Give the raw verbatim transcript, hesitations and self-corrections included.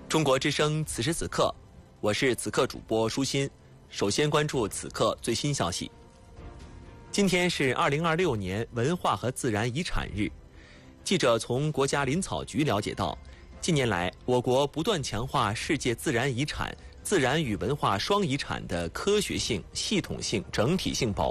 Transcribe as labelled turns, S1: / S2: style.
S1: 中国之声此时此刻，我是此刻主播舒心。首先关注此刻最新消息。今天是二零二六年文化和自然遗产日。记者从国家林草局了解到，近年来我国不断强化世界自然遗产、自然与文化双遗产的科学性、系统性、整体性保